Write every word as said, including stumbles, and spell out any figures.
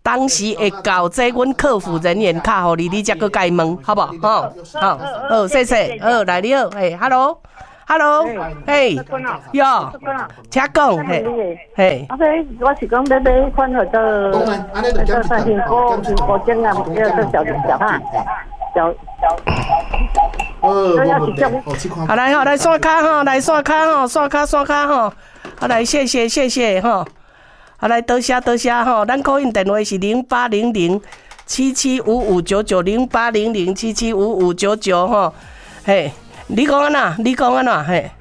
当时会交这阮客服人员卡互你，你才去解问，好不好？吼，好，好，谢谢，好，来你好，嘿 ，hello。Hello， 嘿，哟，请讲，嘿，嘿。 啊，对，我是讲要买款号做，做算苹果苹果酱啊，叫做小小汉，小小。呃， 好来好来刷卡哈，来刷卡哈，刷卡刷卡哈，好来谢谢谢谢哈，好来多谢多谢哈，咱口音电话是零八零零七七五五九九零八零零七七五五九九哈，嘿。你讲安那？你讲安那？嘿。